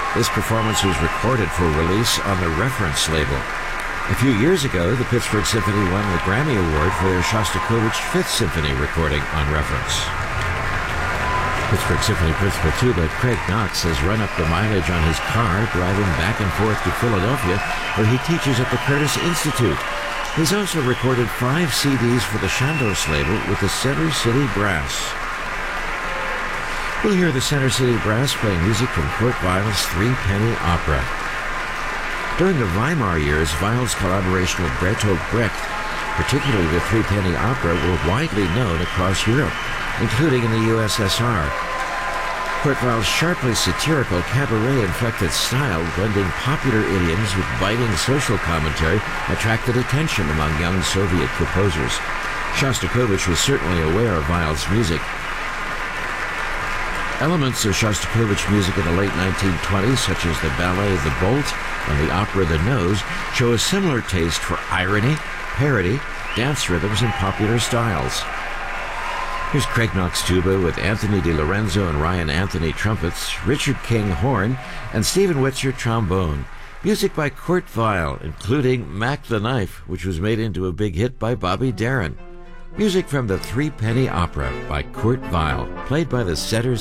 This performance was recorded for release on the Reference label. A few years ago, the Pittsburgh Symphony won the Grammy Award for their Shostakovich Fifth Symphony recording on Reference. Pittsburgh Symphony principal tuba Craig Knox has run up the mileage on his car driving back and forth to Philadelphia, where he teaches at the Curtis Institute. He's also recorded 5 CDs for the Chandos label with the Center City Brass. We'll hear the Center City Brass playing music from Kurt Weill's Three-Penny Opera. During the Weimar years, Weill's collaboration with Bertolt Brecht, particularly the Three-Penny Opera, were widely known across Europe, including in the USSR. Kurt Weill's sharply satirical, cabaret-inflected style, blending popular idioms with biting social commentary, attracted attention among young Soviet composers. Shostakovich was certainly aware of Weill's music. Elements of Shostakovich music in the late 1920s, such as the ballet The Bolt and the opera The Nose, show a similar taste for irony, parody, dance rhythms, and popular styles. Here's Craig Knox tuba with Anthony DiLorenzo and Ryan Anthony trumpets, Richard King horn, and Stephen Witzer trombone. Music by Kurt Weill, including Mac the Knife, which was made into a big hit by Bobby Darin. Music from the Three-Penny Opera by Kurt Weill, played by the Center